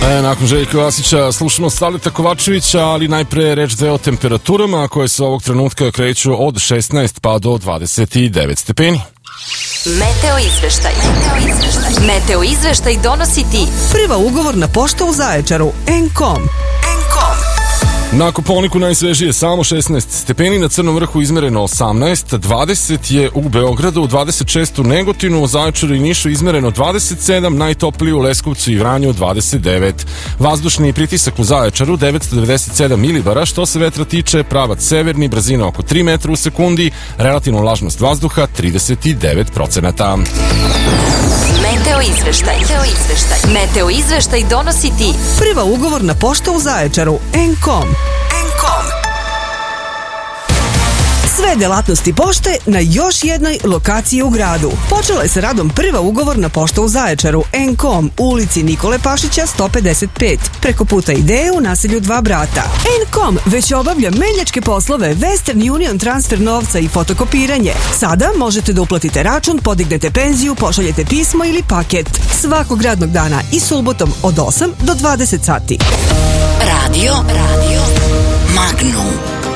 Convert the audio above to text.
Nakon Željka Vasića slušamo Saleta Kovačevića, ali najpre reč dve o temperaturama koje se ovog trenutka kreću od 16 pa do 29 stepeni. Meteo izveštaj. Meteo izveštaj donosi ti. Prva ugovorna pošta u Zaječaru, N-kom. Na Kopaoniku najsvežije samo 16 stepeni, na Crnom vrhu izmereno 18, 20 je u Beogradu, 26 u Negotinu, u Zaječaru i Nišu izmereno 27, najtoplije u Leskovcu i Vranju 29. Vazdušni pritisak u Zaječaru 997 milibara, što se vetra tiče pravac severni, brzina oko 3 metra u sekundi, relativna vlažnost vazduha 39%. Meteo izveštaj. Meteo izveštaj donosi ti. Prva ugovorna pošta u Zaječaru, N-kom. Sve delatnosti pošte na još jednoj lokaciji u gradu. Počela je sa radom prva ugovorna pošta u Zaječaru, N-kom, u ulici Nikole Pašića 155, preko puta Ideje u naselju Dva Brata. N-kom već obavlja menjačke poslove, Western Union transfer novca i fotokopiranje. Sada možete da uplatite račun, podignete penziju, pošaljete pismo ili paket. Svakog radnog dana i subotom od 8 do 20 sati. Radio Magnum.